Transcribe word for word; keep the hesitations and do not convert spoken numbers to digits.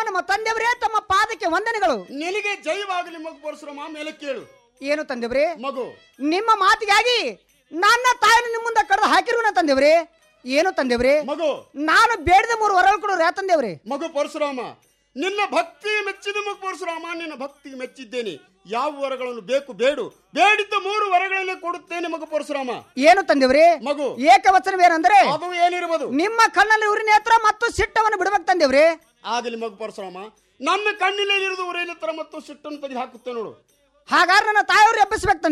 ನಮ್ಮ ತಂದೆಯವರೇ ತಮ್ಮ ಪಾದಕ್ಕೆ ವಂದನೆಗಳು. ನಿನಗೆ ಜಯವಾಗಲಿ ಮಗು ಪರಶುರಾಮ. ಮೇಲೆ ಕೇಳು. ಏನು ತಂದೆವ್ರೆ? ಮಗು ನಿಮ್ಮ ಮಾತಿಗಾಗಿ ನನ್ನ ತಾಯಿನ ನಿಮ್ಮ ಮುಂದೆ ಕಡ್ದು ಹಾಕಿರುವನ ತಂದೆವ್ರೆ. ಏನು ತಂದೆವ್ರೆ? ಮಗು ನಾನು ಬೇಡದ ಮೂರು ವರಗಳು ಕೊಡೋರು ಯಾ ತಂದೆವ್ರೆ? ಮಗು ಪರಶುರಾಮ, ನಿನ್ನ ಭಕ್ತಿ ಮೆಚ್ಚಿದ ಮಗು ಪರಶುರಾಮ. ನಿನ್ನ ಭಕ್ತಿ ಮೆಚ್ಚಿದ್ದೇನೆ. ಯಾವ ವರಗಳನ್ನು ಬೇಕು ಬೇಡು, ಬೇಡಿದ್ದ ಮೂರು ವರಗಳನ್ನೇ ಕೊಡುತ್ತೇನೆ ಮಗು ಪರಶುರಾಮ. ಏನು ತಂದೆವ್ರೆ? ಮಗು ಏಕವಚನವೇನೆಂದರೆ ಅದು ಏನಿರಬಹುದು? ನಿಮ್ಮ ಕಣ್ಣಲ್ಲಿ ಉರಿನೇತ್ರ ಮತ್ತು ಸಿಟ್ಟವನ್ನು ಬಿಡಬೇಕು ತಂದೆವ್ರೆ. ಆಗಲಿ ಮಗು ಪರಶುರಾಮ. ನನ್ನ ಕಣ್ಣಿನಲ್ಲಿ ಇರುವುದು ಉರಿನೇತ್ರ ಮತ್ತು ಸಿಟ್ಟನ್ನು ತೆಗೆದು ಹಾಕುತ್ತೆ ನೋಡು. ಹಾಗಾದ್ರೆ ನನ್ನ ತಾಯಿಯವರು ಎಬ್ಬಿಸ್ಬೇಕು.